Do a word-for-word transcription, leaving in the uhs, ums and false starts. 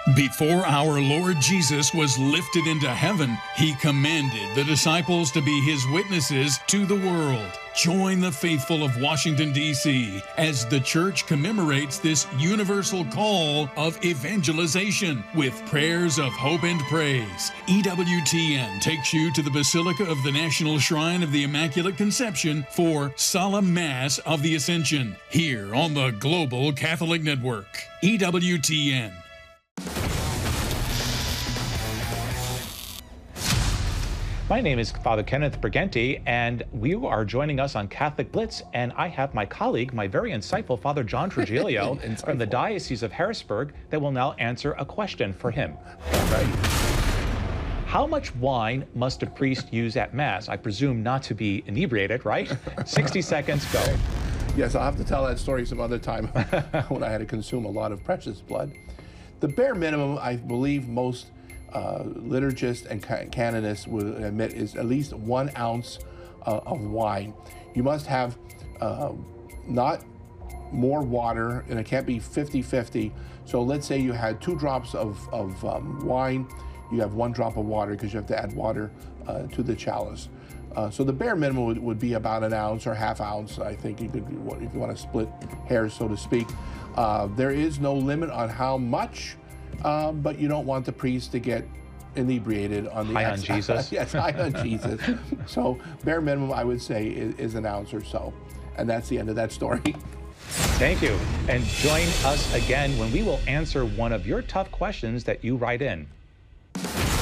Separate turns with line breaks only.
Before our Lord Jesus was lifted into heaven, he commanded the disciples to be his witnesses to the world. Join the faithful of Washington, D C as the church commemorates this universal call of evangelization with prayers of hope and praise. E W T N takes you to the Basilica of the National Shrine of the Immaculate Conception for Solemn Mass of the Ascension, here on the Global Catholic Network. E W T N.
My name is Father Kenneth Briganti, and we are joining us on Catholic Blitz, and I have my colleague, my very insightful Father John Trigilio from the Diocese of Harrisburg that will now answer a question for him.
Right.
How much wine must a priest use at Mass? I presume not to be inebriated, right? sixty seconds, go.
Yes, I'll have to tell that story some other time when I had to consume a lot of precious blood. The bare minimum, I believe most uh, liturgists and canonists would admit, is at least one ounce uh, of wine. You must have uh, not more water, and it can't be fifty fifty. So let's say you had two drops of, of um, wine, you have one drop of water because you have to add water uh, to the chalice. Uh, so the bare minimum would, would be about an ounce or half ounce. I think you could, if you want to split hairs, so to speak. Uh, there is no limit on how much, uh, but you don't want the priest to get inebriated on the
high on Jesus.
Yes, high on Jesus. So bare minimum, I would say, is, is an ounce or so, and that's the end of that story.
Thank you, and join us again when we will answer one of your tough questions that you write in.